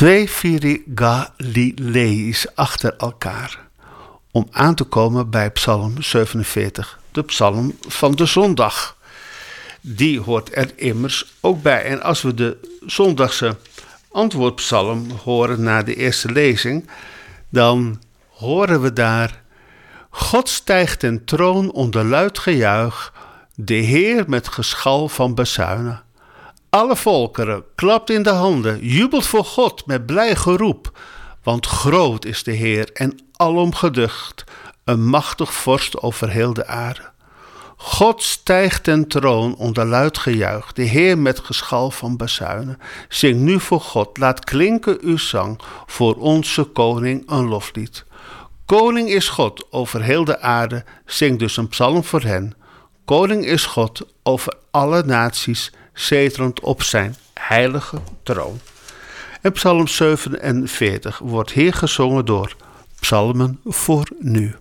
2 Viri Galileïs achter elkaar, om aan te komen bij Psalm 47, de psalm van de zondag. Die hoort er immers ook bij. En als we de zondagse antwoordpsalm horen na de eerste lezing, dan horen we daar: God stijgt ten troon onder luid gejuich, de Heer met geschal van bazuinen. Alle volkeren, klapt in de handen, jubelt voor God met blij geroep. Want groot is de Heer en alom geducht, een machtig vorst over heel de aarde. God stijgt ten troon onder luid gejuich, de Heer met geschal van bazuinen. Zing nu voor God, laat klinken uw zang, voor onze koning een loflied. Koning is God over heel de aarde, zing dus een psalm voor hen. Koning is God over alle naties, zetelend op zijn heilige troon. En psalm 47 wordt hier gezongen door Psalmen voor nu.